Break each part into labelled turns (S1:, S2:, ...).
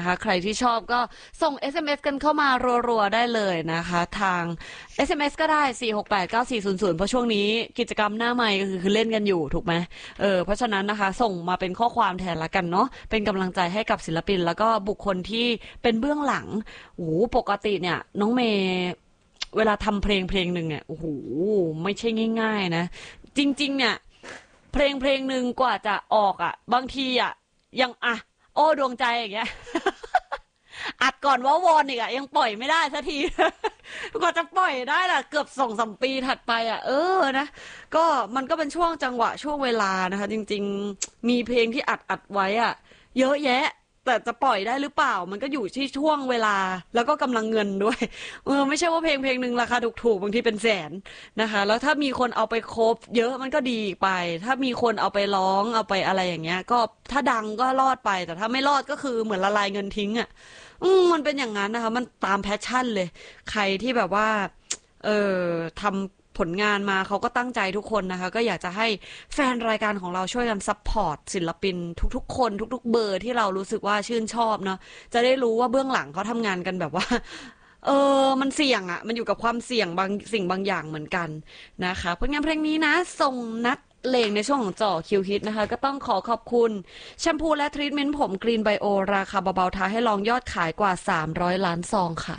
S1: นะคะใครที่ชอบก็ส่ง SMS กันเข้ามารัวๆได้เลยนะคะทาง SMS ก็ได้4689400เพราะช่วงนี้กิจกรรมหน้าใหม่ก็คือเล่นกันอยู่ถูกไหมเพราะฉะนั้นนะคะส่งมาเป็นข้อความแทนละกันเนาะเป็นกำลังใจให้กับศิลปินแล้วก็บุคคลที่เป็นเบื้องหลังปกติเนี่ยน้องเมย์เวลาทำเพลงหนึ่งเนี่ยโอ้โหไม่ใช่ง่ายๆนะจริงๆเนี่ยเพลงหนึ่งกว่าจะออกอ่ะบางทีอ่ะยังโอ้ดวงใจอย่างเงี้ย อัดก่อนว่าวอนอีกอ่ะยังปล่อยไม่ได้สักทีกว่าจะปล่อยได้ล่ะเกือบ2-3 ปีถัดไปอ่ะนะก็มันก็เป็นช่วงจังหวะช่วงเวลานะคะจริงๆมีเพลงที่อัดไว้อ่ะเยอะแยะแต่จะปล่อยได้หรือเปล่ามันก็อยู่ที่ช่วงเวลาแล้วก็กำลังเงินด้วยไม่ใช่ว่าเพลงหนึ่งราคาถูกๆบางทีเป็นแสนนะคะแล้วถ้ามีคนเอาไปโคฟเยอะมันก็ดีไปถ้ามีคนเอาไปร้องเอาไปอะไรอย่างเงี้ยก็ถ้าดังก็รอดไปแต่ถ้าไม่รอดก็คือเหมือนละลายเงินทิ้งอ่ะมันเป็นอย่างนั้นนะคะมันตามแพชชั่นเลยใครที่แบบว่าทำผลงานมาเขาก็ตั้งใจทุกคนนะคะก็อยากจะให้แฟนรายการของเราช่วยกันซัพพอร์ตศิลปินทุกๆคนทุกๆเบอร์ที่เรารู้สึกว่าชื่นชอบเนาะจะได้รู้ว่าเบื้องหลังเขาทำงานกันแบบว่ามันเสี่ยงอ่ะมันอยู่กับความเสี่ยงบางสิ่งบางอย่างเหมือนกันนะคะผลงานเพลงนี้นะส่งนัดเลงในช่วงของจ่อคิวฮิตนะคะก็ต้องขอบคุณแชมพูและทรีทเมนต์ผมกรีนไบโอราคาเบาๆท้าให้ลองยอดขายกว่า300 ล้านซองค่ะ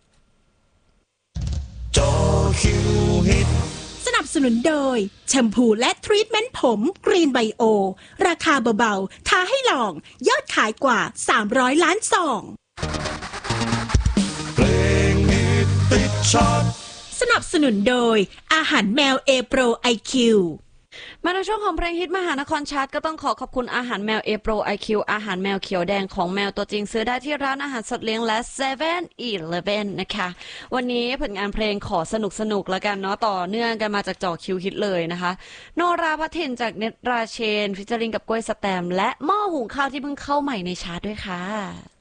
S2: จ่อคิวฮิต
S3: สนับสนุนโดยแชมพูและทรีทเมนต์ผมกรีนไบโอราคาเบาๆท้าให้ลองยอดขายกว่า300 ล้านซอง
S2: เพลงฮิตติดชาร์ต
S3: สนับสนุนโดยอาหารแมวเอโปรไอคิว
S1: มาในช่วงของเพลงฮิตมหานครชาร์ตก็ต้องขอบคุณอาหารแมวเอโปรไอคิวอาหารแมวเขียวแดงของแมวตัวจริงซื้อได้ที่ร้านอาหารสัตว์เลี้ยงและ7-Elevenนะคะวันนี้ผลงานเพลงขอสนุกแล้วกันเนาะต่อเนื่องกันมาจากจ่อคิวฮิตเลยนะคะโนราภัทรินจากเน็ตราเชนฟิชเชอริงกับกล้วยสแตมและหม้อหุงข้าวที่เพิ่งเข้าใหม่ในชาร์ตด้วยค่ะ